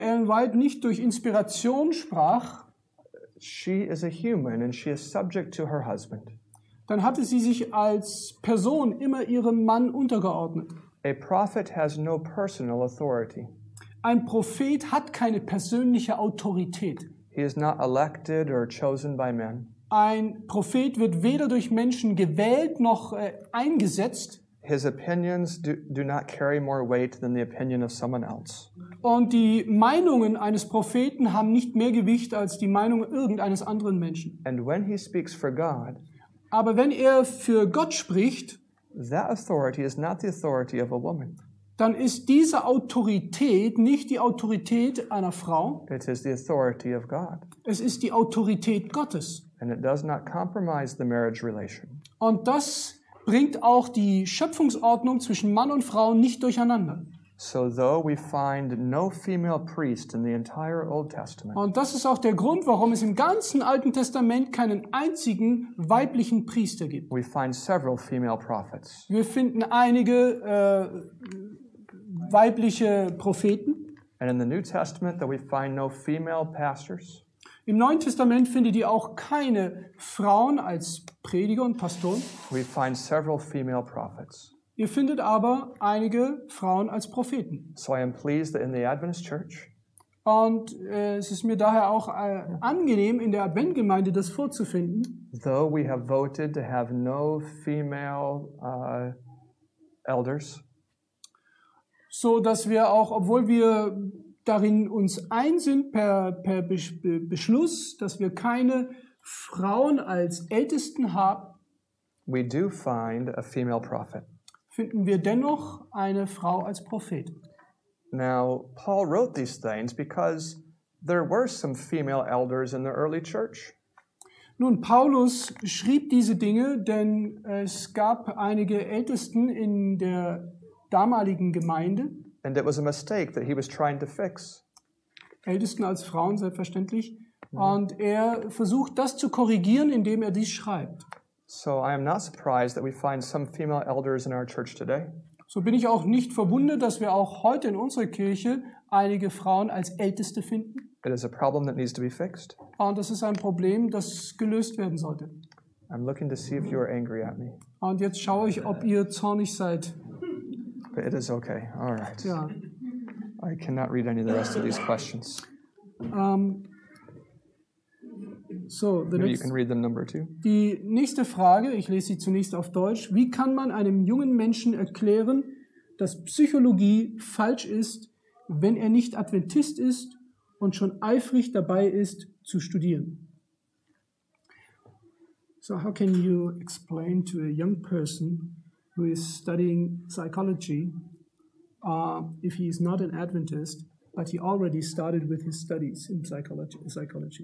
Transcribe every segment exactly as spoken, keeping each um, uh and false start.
Ellen White nicht durch Inspiration sprach, she is a human and she is subject to her husband. dann hatte sie sich als Person immer ihrem Mann untergeordnet. A prophet has no personal authority. Ein Prophet hat keine persönliche Autorität. He is not elected or chosen by men. Ein Prophet wird weder durch Menschen gewählt noch äh, eingesetzt. His opinions do, do not carry more weight than the opinion of someone else. Und die Meinungen eines Propheten haben nicht mehr Gewicht als die Meinung irgendeines anderen Menschen. And when he speaks for God, Aber wenn er für Gott spricht, that authority is not the authority of a woman. dann ist diese Autorität nicht die Autorität einer Frau, It is the authority of God. es ist die Autorität Gottes. And it does not compromise the marriage relation. Und das bringt auch die Schöpfungsordnung zwischen Mann und Frau nicht durcheinander. So though we find no female priest in the entire Old Testament, Und das ist auch der Grund, warum es im ganzen Alten Testament keinen einzigen weiblichen Priester gibt. we find several female prophets. Wir finden einige äh, weibliche Propheten. And in the New Testament, that we find no female pastors. Im Neuen Testament findet ihr auch keine Frauen als Prediger und Pastoren. We find several female prophets. Ihr findet aber einige Frauen als Propheten. So I am pleased that in the Adventist Church, Und äh, es ist mir daher auch äh, angenehm, in der Adventgemeinde das vorzufinden. though we have voted to have no female uh, elders, So dass wir auch, obwohl wir darin uns ein sind per, per Besch- Be- Beschluss, dass wir keine Frauen als Ältesten haben, we do find a female prophet. finden wir dennoch eine Frau als Prophet. Now, Paul wrote these things because there were some female elders in the early church. Nun, Paulus schrieb diese Dinge, denn es gab einige Ältesten in der damaligen Gemeinde, And it was a mistake that he was trying to fix. Ältesten als Frauen selbstverständlich, und er versucht das zu korrigieren, indem er dies schreibt. So I am not surprised that we find some female elders in our church today. So bin ich auch nicht verwundert, dass wir auch heute in unserer Kirche einige Frauen als Älteste finden. It is a problem that needs to be fixed. Und das ist ein Problem, das gelöst werden sollte. I'm looking to see if you are angry at me. Und jetzt schaue ich, ob ihr zornig seid. But it is okay. All right. Ja. I cannot read any of the rest of these questions. Ähm, so, the Maybe you next, can read them number two. die nächste Frage, ich lese sie zunächst auf Deutsch. Wie kann man einem jungen Menschen erklären, dass Psychologie falsch ist, wenn er nicht Adventist ist und schon eifrig dabei ist, zu studieren? So how can you explain to a young person who is studying psychology uh, if he is not an Adventist, but he already started with his studies in psychology? psychology?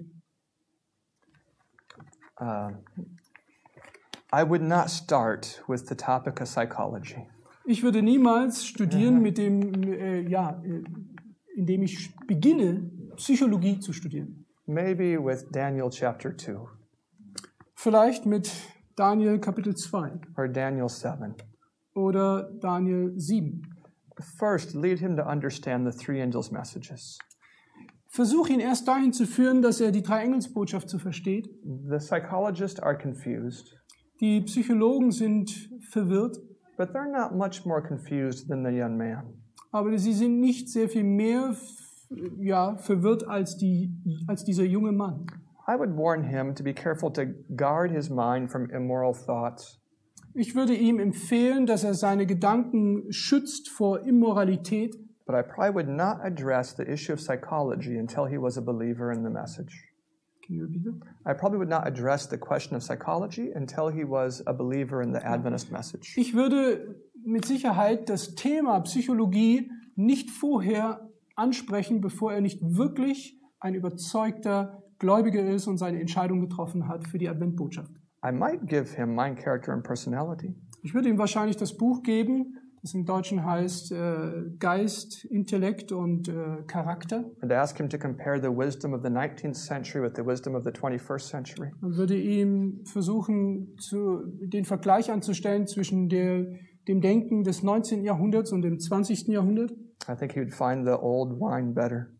Uh, I would not start with the topic of psychology. Ich würde niemals studieren mit dem, äh, ja, äh, indem ich beginne, Psychologie zu studieren. Maybe with Daniel chapter two Vielleicht mit Daniel Kapitel zwei or Daniel seven. oder Daniel sieben. First, lead him to understand the three angels' messages. Versuch ihn erst dahin zu führen, dass er die drei Engelsbotschaft zu versteht. The psychologists are confused, Die Psychologen sind verwirrt, but they're not much more confused than the young man. aber sie sind nicht sehr viel mehr f- ja, verwirrt als, die, als dieser junge Mann. I would warn him to be careful to guard his mind from immoral thoughts. Ich würde ihm empfehlen, dass er seine Gedanken schützt vor Immoralität, But I probably would not address the issue of psychology until he was a believer in the message. Can you repeat that? I probably would not address the question of psychology until he was a believer in the Adventist message. Ich würde mit Sicherheit das Thema Psychologie nicht vorher ansprechen, bevor er nicht wirklich ein überzeugter Gläubiger ist und seine Entscheidung getroffen hat für die Adventbotschaft. I might give him Mind, Character, and Personality. Ich würde ihm wahrscheinlich das Buch geben, das im Deutschen heißt äh, Geist, Intellekt und äh, Charakter. And ask him to compare the wisdom of the nineteenth century with the wisdom of the twenty-first century. Man würde ihm versuchen, zu, den Vergleich anzustellen zwischen der, dem Denken des neunzehnten Jahrhunderts und dem zwanzigsten Jahrhundert. I think he would find the old wine better.